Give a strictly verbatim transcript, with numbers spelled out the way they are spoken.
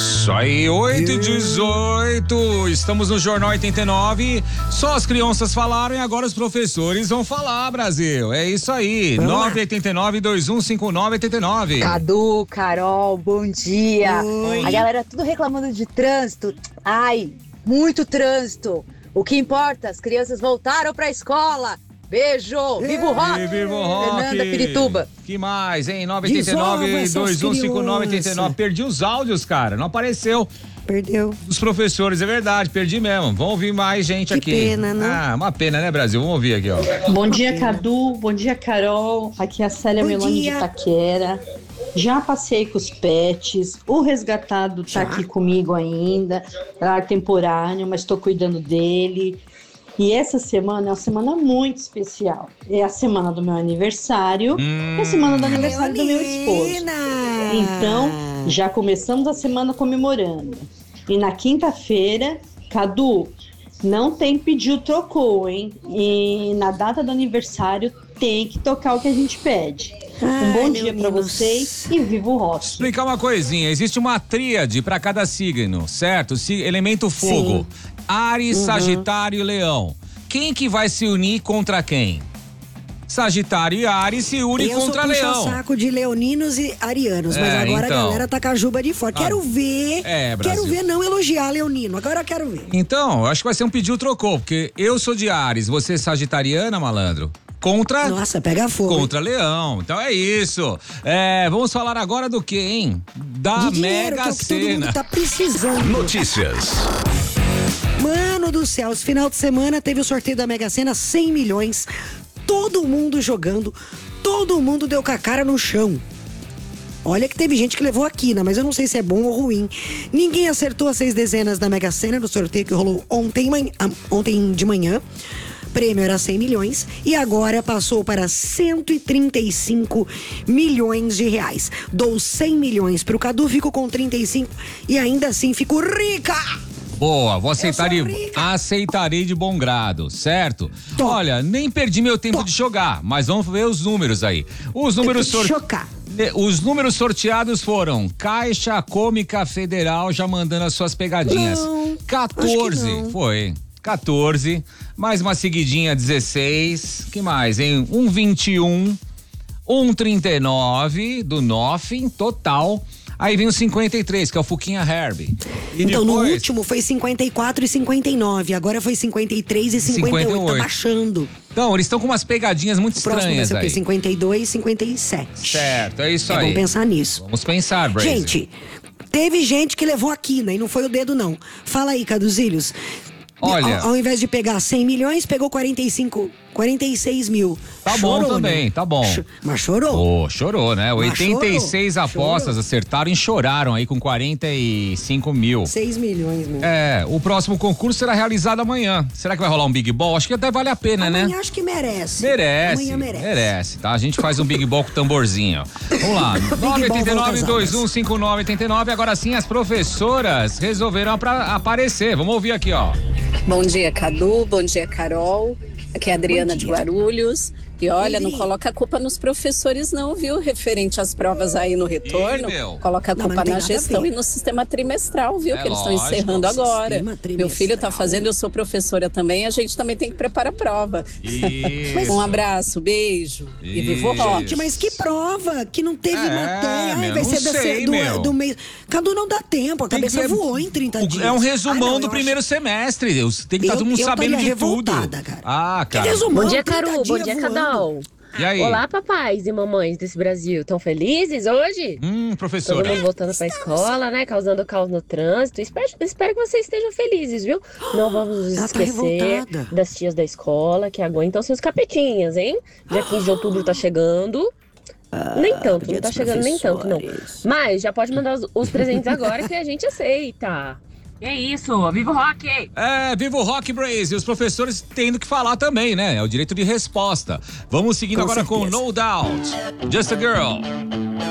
Isso aí, oito e dezoito, estamos no Jornal oitenta e nove, só as crianças falaram e agora os professores vão falar, Brasil, é isso aí, nove oito nove, dois um cinco nove oito nove. Cadu, Carol, bom dia. Oi. A galera tudo reclamando de trânsito, ai, muito trânsito, o que importa, as crianças voltaram pra escola. Beijo! Viva o rock! E viva o rock! Fernanda Pirituba. Que mais, hein? nove oito nove, dois um cinco nove oito nove. Perdi os áudios, cara. Não apareceu. Perdeu. Os professores, é verdade, perdi mesmo. Vamos ouvir mais gente que aqui. Que pena, né? Ah, uma pena, né, Brasil? Vamos ouvir aqui, ó. Bom dia, Cadu. Bom dia, Carol. Aqui é a Célia Bom Meloni dia. de Itaquera. Já passei com os pets. O resgatado tá aqui comigo ainda. É temporário, mas tô cuidando dele. E essa semana é uma semana muito especial. É a semana do meu aniversário Hum. e a semana do aniversário do meu esposo. Leonina. Então, já começamos a semana comemorando. E na quinta-feira, Cadu, não tem pedido trocou, hein? E na data do aniversário tem que tocar o que a gente pede. Ai, Um bom dia leoninos. pra vocês e viva o rock. Explicar uma coisinha, existe uma tríade para cada signo, certo? Si- elemento fogo. Áries, Sagitário e Leão. Quem que vai se unir contra quem? Sagitário e Áries se unem Eu contra sou Leão. puxa-saco de leoninos e arianos, mas É, agora então. a galera tá com a juba de fora. Ah, Quero ver, é, Brasil. quero ver não elogiar leonino, agora eu quero ver. Então, eu acho que vai ser um pedido trocou, porque eu sou de Áries, você é sagitariana, malandro? Contra? Nossa, pega fogo. Contra Leão. Então é isso. É, vamos falar agora do quê, hein? Da De dinheiro, Mega que é o que todo mundo Sena. tá precisando. Notícias. Mano do céu, esse final de semana teve o sorteio da Mega Sena, cem milhões. Todo mundo jogando, todo mundo deu com a cara no chão. Olha que teve gente que levou a quina, mas eu não sei se é bom ou ruim. Ninguém acertou as seis dezenas da Mega Sena no sorteio que rolou ontem, manhã- ah, ontem de manhã. Prêmio era cem milhões e agora passou para cento e trinta e cinco milhões de reais. Dou cem milhões pro Cadu, fico com trinta e cinco e ainda assim fico rica! Boa, vou aceitar sou de, rica. aceitarei de bom grado, certo? Tô. Olha, nem perdi meu tempo Tô. de jogar, mas vamos ver os números aí. Os números Tem que sor- chocar. Os números sorteados foram Caixa Cômica Federal já mandando as suas pegadinhas. Não, quatorze, acho que não. foi. quatorze, mais uma seguidinha, dezesseis. Que mais, hein? um vinte e um, um trinta e nove do Nothing, total. Aí vem o cinquenta e três, que é o Fuquinha Herbie. E Então, no depois- último foi cinquenta e quatro e cinquenta e nove, agora foi cinquenta e três e cinquenta e oito, cinquenta e oito. tá baixando. Então, eles estão com umas pegadinhas muito O próximo vai estranhas ser o quê? aí. cinquenta e dois, cinquenta e sete. Certo, é isso É aí. bom pensar nisso. Vamos pensar, Brazy. Gente, teve gente que levou a quina e não foi o dedo, não. Fala aí, Caduzilhos. Olha- Ao, ao invés de pegar cem milhões, pegou quarenta e cinco, quarenta e seis mil. Tá bom Chorou, também, né? tá bom. Cho- Mas chorou. Ô, chorou, né? Mas oitenta e seis chorou, apostas chorou. acertaram e choraram aí com quarenta e cinco mil. seis milhões, meu. É, o próximo concurso será realizado amanhã. Será que vai rolar um Big Ball? Acho que até vale a pena, Amanhã né? acho que merece. Merece, Amanhã merece. merece, tá? A gente faz um Big Ball com tamborzinho. Vamos lá, nove oito nove, dois um cinco nove oito nove. Agora sim, as professoras resolveram pra aparecer. Vamos ouvir aqui, ó. Bom dia, Cadu. Bom dia, Carol. Aqui é a Adriana Bom de dia. Guarulhos. E olha, Oi, não Dri. coloca a culpa nos professores não, viu? Referente às provas aí no retorno. Ih, meu. Coloca a Não, mas culpa não tem na nada a gestão ver. e no sistema trimestral, viu? É que eles estão lógico. encerrando agora. Sistema Meu filho está trimestral. fazendo, eu sou professora também, a gente também tem que preparar a prova. Isso. Um abraço, beijo. E viva o Isso. rock. Gente, mas que prova que não teve É, matéria. Ai, meu, vai não ser da sei, do, meu. do mês. Cadu, não dá tempo. A Tem que cabeça ver- voou em trinta O- dias. É um Ah, resumão não, do eu primeiro acho- semestre. Deus, tem que estar Eu- todo mundo eu sabendo estaria de tudo. revoltada, cara. Ah, Que cara. resumão, Bom dia, trinta Caru. Bom dias dia, voando. Cadal. E aí? Olá, papais e mamães desse Brasil. Tão felizes hoje? Hum, Todo professora. mundo voltando pra escola, né? Causando caos no trânsito. Espero, espero que vocês estejam felizes, viu? Não vamos nos Ela tá esquecer revoltada. das tias da escola que aguentam seus capetinhas, hein? Dia quinze de outubro tá chegando. nem tanto, dia não tá dos chegando nem tanto, não. professores. Mas já pode mandar os, os presentes agora que a gente aceita. É isso, viva o rock! É, viva o Rock Brazy. E os professores tendo que falar também, né? É o direito de resposta. Vamos seguindo Com agora com certeza. No Doubt. Just a Girl.